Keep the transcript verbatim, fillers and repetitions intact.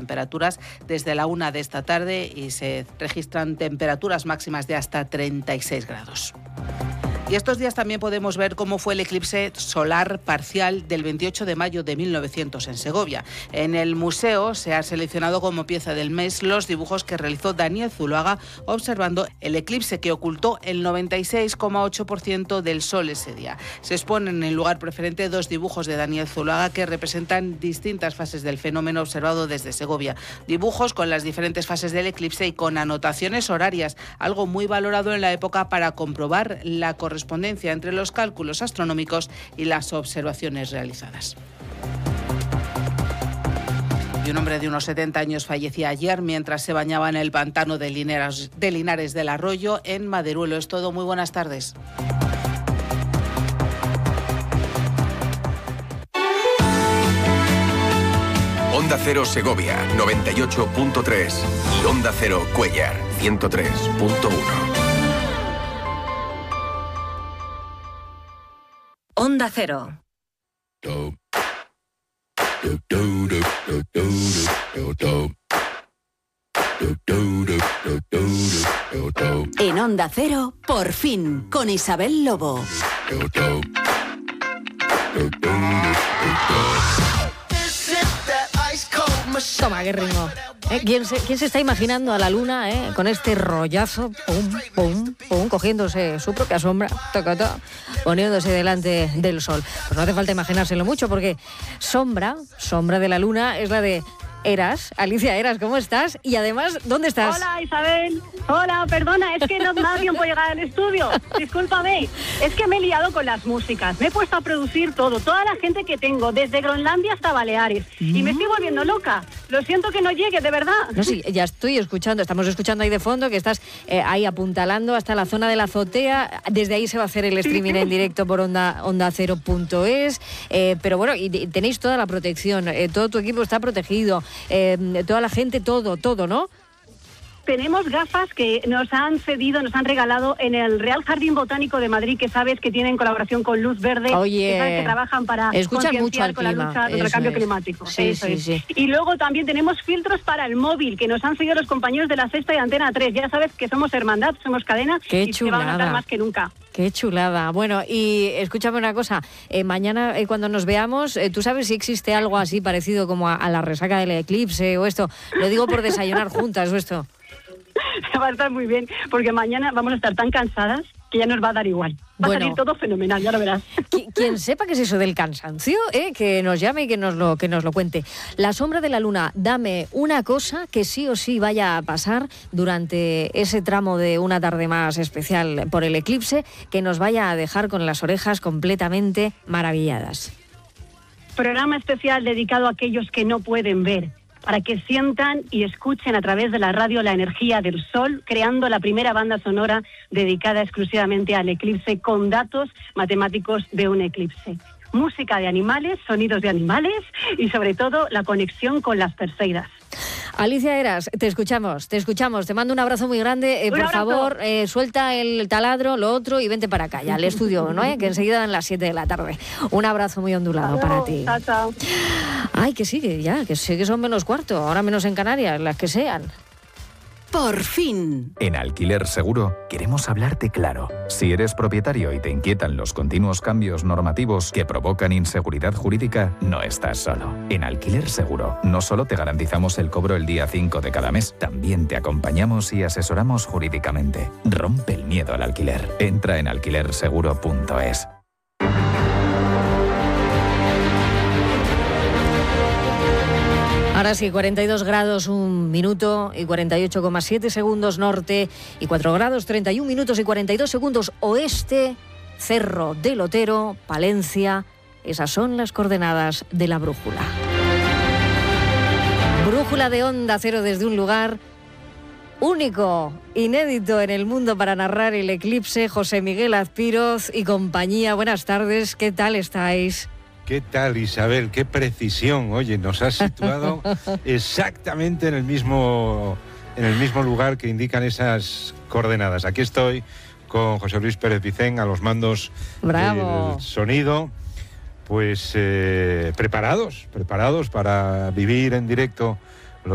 temperaturas desde la una de esta tarde y se registran temperaturas máximas de hasta treinta y seis grados. Y estos días también podemos ver cómo fue el eclipse solar parcial del veintiocho de mayo de mil novecientos en Segovia. En el museo se ha seleccionado como pieza del mes los dibujos que realizó Daniel Zuloaga observando el eclipse que ocultó el noventa y seis coma ocho por ciento del sol ese día. Se exponen en lugar preferente dos dibujos de Daniel Zuloaga que representan distintas fases del fenómeno observado desde Segovia. Dibujos con las diferentes fases del eclipse y con anotaciones horarias, algo muy valorado en la época para comprobar la correspondencia correspondencia entre los cálculos astronómicos y las observaciones realizadas. Y un hombre de unos setenta años fallecía ayer mientras se bañaba en el pantano de Linares, de Linares del Arroyo, en Maderuelo. Es todo, muy buenas tardes. Onda Cero Segovia, noventa y ocho punto tres y Onda Cero Cuéllar, ciento tres punto uno. Onda Cero. En Onda Cero, por fin, con Isabel Lobo. Toma, qué ritmo. ¿Eh? ¿Quién, se, ¿Quién se está imaginando a la luna eh? con este rollazo, pum, pum, pum, cogiéndose su propia sombra, tocata, poniéndose delante del sol? Pues no hace falta imaginárselo mucho, porque sombra, sombra de la luna, es la de Eras. Alicia Eras, ¿cómo estás? Y además, ¿dónde estás? Hola, Isabel. Hola, perdona, es que no me da tiempo llegar al estudio. Discúlpame. Es que me he liado con las músicas. Me he puesto a producir todo, toda la gente que tengo, desde Groenlandia hasta Baleares. Mm. Y me estoy volviendo loca. Lo siento que no llegue, de verdad. No, sí, ya estoy escuchando, estamos escuchando ahí de fondo que estás eh, ahí apuntalando hasta la zona de la azotea. Desde ahí se va a hacer el streaming en directo por onda, onda cero punto es. Eh, pero bueno, y, y tenéis toda la protección, eh, todo tu equipo está protegido. Eh, toda la gente, todo, todo, ¿no? Tenemos gafas que nos han cedido, nos han regalado en el Real Jardín Botánico de Madrid, que sabes que tienen colaboración con Luz Verde, Oye, que sabes que trabajan para concienciar con la lucha contra el cambio es. climático. Sí, Eso sí, es. sí. Y luego también tenemos filtros para el móvil, que nos han seguido los compañeros de La Sexta y Antena tres. Ya sabes que somos hermandad, somos cadena. Qué y chulada. se va a notar más que nunca. Qué chulada. Bueno, y escúchame una cosa, eh, mañana eh, cuando nos veamos, eh, ¿tú sabes si existe algo así parecido como a, a la resaca del eclipse o esto? Lo digo por desayunar juntas o esto. Va a estar muy bien, porque mañana vamos a estar tan cansadas que ya nos va a dar igual. Va bueno, a salir todo fenomenal, ya lo verás. Quien sepa qué es eso del cansancio, ¿eh? que nos llame y que nos lo que nos lo cuente. La sombra de la luna, dame una cosa que sí o sí vaya a pasar durante ese tramo de una tarde más especial por el eclipse, que nos vaya a dejar con las orejas completamente maravilladas. Programa especial dedicado a aquellos que no pueden ver, para que sientan y escuchen a través de la radio la energía del sol, creando la primera banda sonora dedicada exclusivamente al eclipse con datos matemáticos de un eclipse. Música de animales, sonidos de animales y sobre todo la conexión con las Perseidas. Alicia Eras, te escuchamos, te escuchamos, te mando un abrazo muy grande, eh, por abrazo. favor, eh, suelta el taladro, lo otro y vente para acá, ya al estudio, ¿no? ¿Eh? Que enseguida dan las siete de la tarde. Un abrazo muy ondulado para ti. Chao, chao. Ay, que sigue ya, que sé que son menos cuarto, ahora menos en Canarias, las que sean. Por fin. En Alquiler Seguro queremos hablarte claro. Si eres propietario y te inquietan los continuos cambios normativos que provocan inseguridad jurídica, no estás solo. En Alquiler Seguro no solo te garantizamos el cobro el día cinco de cada mes, también te acompañamos y asesoramos jurídicamente. Rompe el miedo al alquiler. Entra en alquiler seguro punto es. Ahora sí, cuarenta y dos grados, un minuto y cuarenta y ocho coma siete segundos norte y cuatro grados, treinta y un minutos y cuarenta y dos segundos oeste, Cerro del Otero, Palencia. Esas son las coordenadas de la brújula. Brújula de Onda Cero desde un lugar único, inédito en el mundo para narrar el eclipse. José Miguel Azpiroz y compañía, buenas tardes, ¿qué tal estáis? ¿Qué tal, Isabel? ¡Qué precisión! Oye, nos has situado exactamente en el mismo, en el mismo lugar que indican esas coordenadas. Aquí estoy con José Luis Pérez Vicén a los mandos Bravo. del sonido. Pues eh, preparados, preparados para vivir en directo